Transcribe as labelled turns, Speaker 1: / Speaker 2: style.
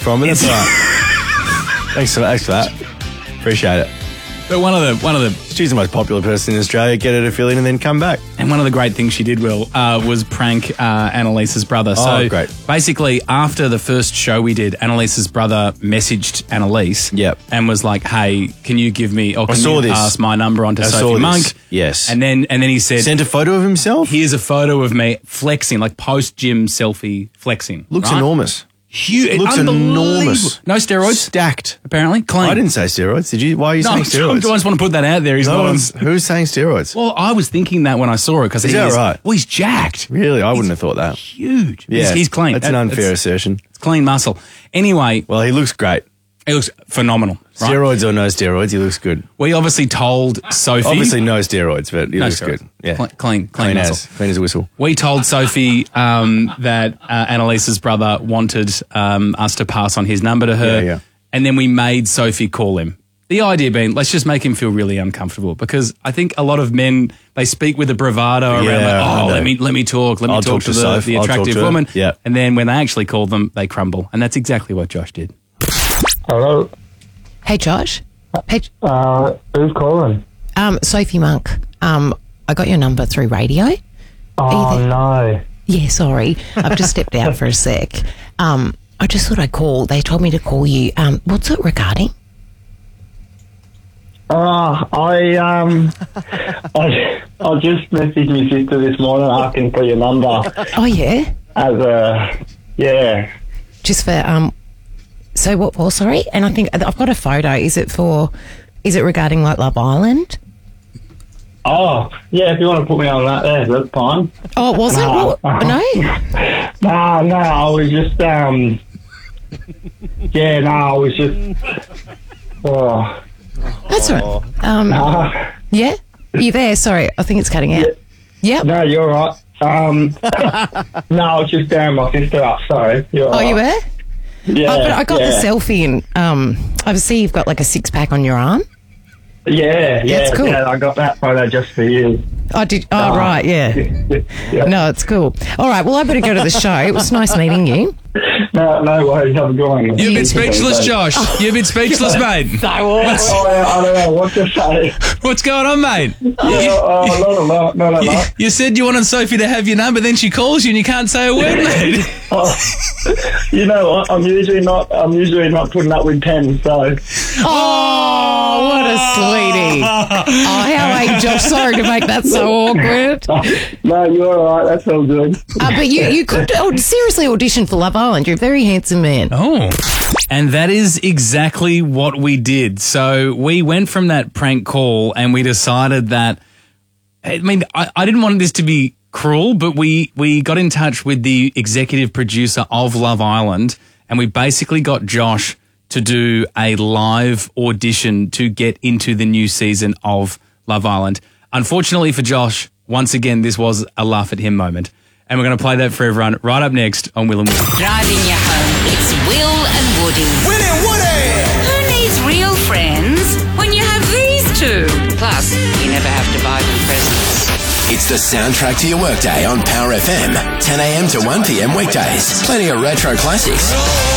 Speaker 1: from her. That's all right. Thanks for that. Appreciate it.
Speaker 2: But one of the
Speaker 1: she's the most popular person in Australia. Get her to fill in and then come back.
Speaker 2: And one of the great things she did, Will, was prank Annalise's brother. So
Speaker 1: great.
Speaker 2: Basically, after the first show we did, Annalise's brother messaged Annalise and was like, "Hey, can you give me or can you pass my number on to Sophie Monk?"
Speaker 1: Yes.
Speaker 2: And then he said,
Speaker 1: sent a photo of himself.
Speaker 2: Here's a photo of me flexing, like post gym selfie flexing.
Speaker 1: Looks enormous.
Speaker 2: Huge.
Speaker 1: Looks enormous.
Speaker 2: No steroids?
Speaker 1: Stacked.
Speaker 2: Apparently. Clean.
Speaker 1: I didn't say steroids. Did you? Why are you saying steroids?
Speaker 2: I just want to put that out there.
Speaker 1: Who's saying steroids?
Speaker 2: Well, I was thinking that when I saw it because
Speaker 1: right?
Speaker 2: Well, he's jacked.
Speaker 1: Really? I wouldn't have thought that.
Speaker 2: Huge.
Speaker 1: Yeah,
Speaker 2: he's clean.
Speaker 1: That's an unfair assertion.
Speaker 2: It's clean muscle. Anyway.
Speaker 1: Well, he looks great.
Speaker 2: He looks phenomenal. Right?
Speaker 1: Steroids or no steroids, he looks good.
Speaker 2: We obviously told Sophie.
Speaker 1: Obviously no steroids, but he looks good. Yeah.
Speaker 2: Clean
Speaker 1: as a whistle.
Speaker 2: We told Sophie that Annalise's brother wanted us to pass on his number to her.
Speaker 1: Yeah.
Speaker 2: And then we made Sophie call him. The idea being, let's just make him feel really uncomfortable because I think a lot of men, they speak with a bravado around let me talk to the attractive woman.
Speaker 1: Yeah.
Speaker 2: And then when they actually call them, they crumble. And that's exactly what Josh did.
Speaker 3: Hello.
Speaker 4: Hey, Josh. Hey,
Speaker 3: who's calling?
Speaker 4: Sophie Monk. I got your number through radio.
Speaker 3: Oh, no.
Speaker 4: Yeah, sorry. I've just stepped out for a sec. I just thought I'd call. They told me to call you. What's it regarding?
Speaker 3: I just messaged my sister this morning asking for your number.
Speaker 4: Oh, yeah? Just for, so what for, sorry? And I think I've got a photo. Is it regarding like Love Island?
Speaker 3: Oh, yeah, if you want to put me on that there, that's fine.
Speaker 4: Oh, was it? No?
Speaker 3: No, I was just, I was just,
Speaker 4: That's all right. Yeah? Are you there? Sorry, I think it's cutting out.
Speaker 3: Yeah. No, you're right. No, I was just down my sister up, sorry.
Speaker 4: You were?
Speaker 3: Yeah.
Speaker 4: But I got the selfie and I see you've got like a six-pack on your arm.
Speaker 3: Yeah.
Speaker 4: That's cool.
Speaker 3: Yeah, I got that photo just for you.
Speaker 4: I did. Oh, right, yeah. No, it's cool. All right, well, I better go to the show. It was nice meeting you.
Speaker 3: No worries. Have a good one.
Speaker 2: You've been speechless, Josh. You've been speechless, mate.
Speaker 4: So
Speaker 3: I don't know what to say.
Speaker 2: What's going on, mate?
Speaker 3: Not a lot.
Speaker 2: You said you wanted Sophie to have your number, then she calls you and you can't say a word, mate.
Speaker 3: You know what? I'm usually not putting up with 10, so.
Speaker 4: Oh, what a sweetie. Oh, how late, Josh. Sorry to make that so awkward.
Speaker 3: No, you're all right. That's all good.
Speaker 4: But you could seriously audition for Love Island. You're a very handsome man.
Speaker 2: Oh. And that is exactly what we did. So we went from that prank call and we decided that, I mean, I didn't want this to be cruel, but we got in touch with the executive producer of Love Island and we basically got Josh to do a live audition to get into the new season of Love Island. Unfortunately for Josh, once again, this was a laugh at him moment. And we're going to play that for everyone right up next on Will and Woody.
Speaker 5: Driving you home, it's Will and Woody.
Speaker 6: Will and Woody!
Speaker 5: Who needs real friends when you have these two? Plus, you never have to buy them presents.
Speaker 6: It's the soundtrack to your workday on Power FM. 10 a.m. to 1 p.m. weekdays. Plenty of retro classics.